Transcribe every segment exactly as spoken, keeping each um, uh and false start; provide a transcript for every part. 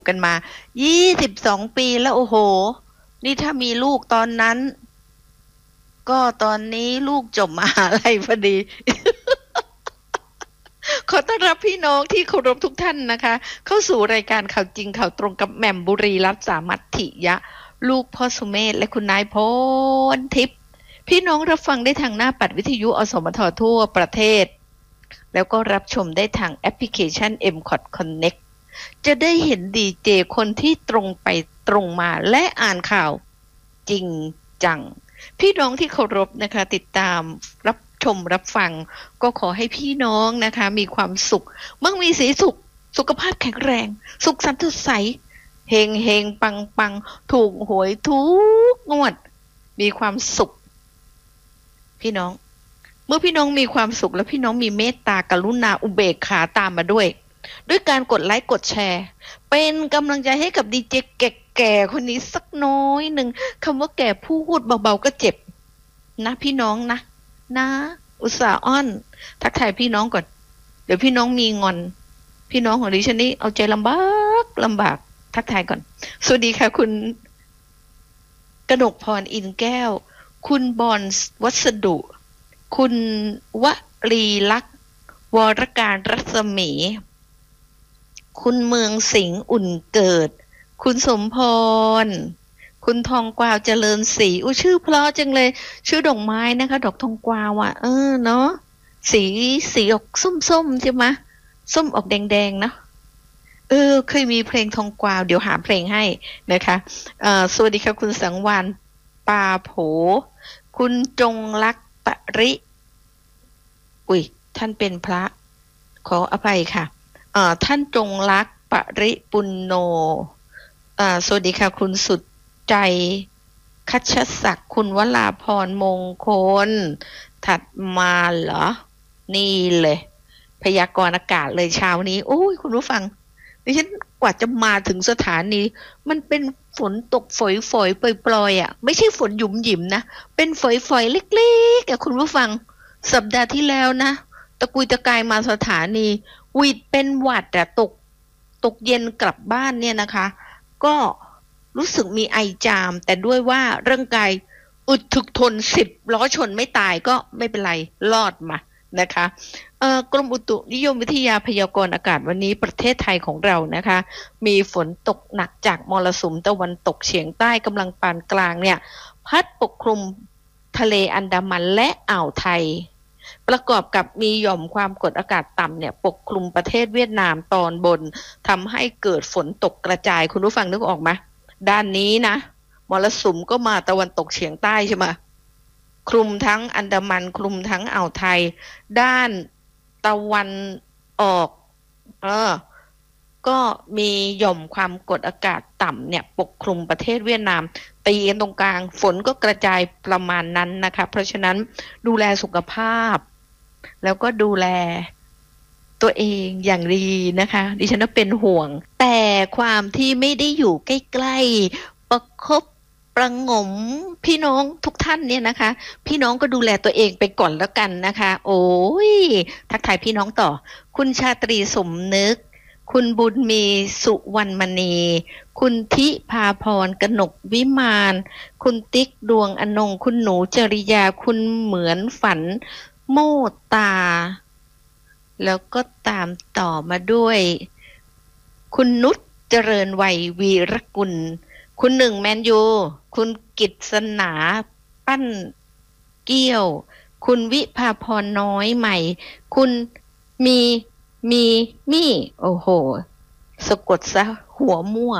กันมายี่สิบสองปีแล้วโอ้โหนี่ถ้ามีลูกตอนนั้นก็ตอนนี้ลูกจบมหาลัยพอดี ขอต้อนรับพี่น้องที่เคารพทุกท่านนะคะเข้าสู่รายการข่าวจริงข่าวตรงกับแหม่มบุรีรัตน์สามัตถิยะลูกพ่อสุเมธและคุณนายพรทิพย์พี่น้องรับฟังได้ทางหน้าปัดวิทยุอสมททั่วประเทศแล้วก็รับชมได้ทางแอปพลิเคชัน เอ็ม คอท Connect จะได้เห็นดีเจคนที่ตรงไปตรงมาและอ่านข่าวจริงจังพี่น้องที่เคารพนะคะติดตามรับชมรับฟังก็ขอให้พี่น้องนะคะมีความสุขมั่งมีสีสุขสุขภาพแข็งแรงสุขสันต์สดใสเฮงเฮงปังปังถูกหวยทุกงวดมีความสุขพี่น้องเมื่อพี่น้องมีความสุขแล้วพี่น้องมีเมตตากรุณาอุเบกขาตามมาด้วยด้วยการกดไลค์กดแชร์เป็นกำลังใจให้กับดีเจแก่ๆคนนี้สักน้อยหนึ่งคำว่าแก่พูดเบาๆก็เจ็บนะพี่น้องนะนะอุตส่าห์อ้อนทักทายพี่น้องก่อนเดี๋ยวพี่น้องมีงอนพี่น้องของดิฉันนี่เอาใจลำบากลำบากทักทายก่อนสวัสดีค่ะคุณกนกพรอินแก้วคุณบอนวัสดุคุณวลีลักษณ์วรการรัศมีคุณเมืองสิงห์อุ่นเกิดคุณสมพรคุณทองกวาวเจริญศรีอู้ชื่อเพราะจังเลยชื่อดอกไม้นะคะดอกทองกวาวอ่ะเออเนาะสีสีออกส้มๆใช่ไหมส้มออกแดงๆนะเออเคยมีเพลงทองกวาวเดี๋ยวหาเพลงให้นะคะเอ่อสวัสดีค่ะคุณสังวานปาโผคุณจงลักษณ์ปริอุ้ยท่านเป็นพระขออภัยค่ะเอ่อท่านจงลักษณ์ปริปุณโญอ่าสวัสดีค่ะคุณสุดใจคัชศักดิ์คุณวราพรมงคลถัดมาเหรอนี่เลยพยากรณ์อากาศเลยเช้านี้โอ้ยคุณผู้ฟังดิฉันกว่าจะมาถึงสถานีมันเป็นฝนตกฝอยๆปล่อยๆอ่ะไม่ใช่ฝนหยุมหยิมนะเป็นฝอยๆเล็กๆอ่ะคุณผู้ฟังสัปดาห์ที่แล้วนะตะกุยตะกายมาสถานีวิดเป็นหวัดอ่ะตกตกเย็นกลับบ้านเนี่ยนะคะก็รู้สึกมีไอจามแต่ด้วยว่าร่างกายอึดถึกทนสิบล้อชนไม่ตายก็ไม่เป็นไรรอดมานะคะเอ่อกรมอุตุนิยมวิทยาพยากรณ์อากาศวันนี้ประเทศไทยของเรานะคะมีฝนตกหนักจากมรสุมตะวันตกเฉียงใต้กำลังปานกลางเนี่ยพัดปกคลุมทะเลอันดามันและอ่าวไทยประกอบกับมีหย่อมความกดอากาศต่ำเนี่ยปกคลุมประเทศเวียดนามตอนบนทำให้เกิดฝนตกกระจายคุณผู้ฟังนึกออกไหมด้านนี้นะมรสุมก็มาตะวันตกเฉียงใต้ใช่ไหมคลุมทั้งอันดามันคลุมทั้งอ่าวไทยด้านตะวันออกเออก็มีหย่อมความกดอากาศต่ำเนี่ยปกคลุมประเทศเวียดนามตีกันตรงกลางฝนก็กระจายประมาณนั้นนะคะเพราะฉะนั้นดูแลสุขภาพแล้วก็ดูแลตัวเองอย่างดีนะคะดิฉันเป็นห่วงแต่ความที่ไม่ได้อยู่ใกล้ๆประคบประหงมพี่น้องทุกท่านเนี่ยนะคะพี่น้องก็ดูแลตัวเองไปก่อนแล้วกันนะคะโอ้ยทักทายพี่น้องต่อคุณชาตรีสมนึกคุณบุญมีสุวรรณมณีคุณทิพาพรกนกวิมานคุณติ๊กดวงอนงคุณหนูจริยาคุณเหมือนฝันโมตาแล้วก็ตามต่อมาด้วยคุณนุชเจริญวัยวีรกุลคุณหนึ่งแมนยูคุณกิตสนาปั้นเกี้ยวคุณวิภาพรน้อยใหม่คุณมีมีมี่โอ้โหสะกดซะหัวมั่ว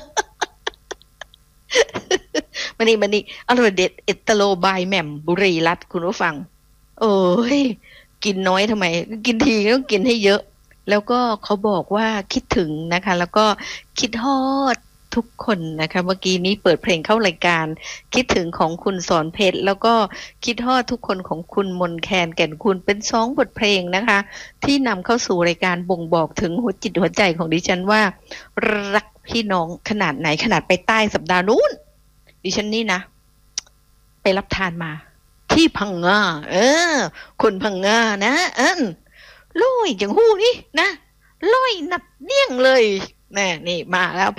มันนี่มันนี่อร่อยเด็ดเอตโลบายแหม่มบุรีรัตน์คุณผู้ฟังโอ้ยกินน้อยทำไมกินทีต้องกินให้เยอะแล้วก็เขาบอกว่าคิดถึงนะคะแล้วก็คิดฮอดทุกคนนะคะเมื่อกี้นี้เปิดเพลงเข้ารายการคิดถึงของคุณสอนเพชรแล้วก็คิดฮอดทุกคนของคุณมนแคนแก่นคุณเป็นสองบทเพลงนะคะที่นำเข้าสู่รายการบ่งบอกถึงหัวจิตหัวใจของดิฉันว่ารักพี่น้องขนาดไหนขนาดไปใต้สัปดาห์นู้นดิฉันนี่นะไปรับทานมาที่พังงาเออคนพังงานะเออลอยจังหู้นี่นะลอยนัดเดี่ยงเลยแน่นี่มาแล้ว